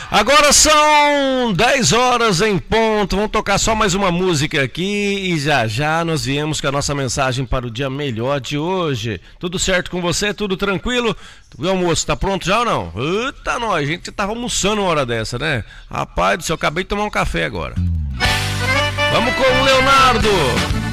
Agora são 10 horas em ponto. Vamos tocar só mais uma música aqui e já já nós viemos com a nossa mensagem para o dia melhor de hoje. Tudo certo com você? Tudo tranquilo? O almoço tá pronto já ou não? Eita, nós, a gente tava almoçando uma hora dessa, né? Rapaz do céu, acabei de tomar um café agora. Vamos com o Leonardo.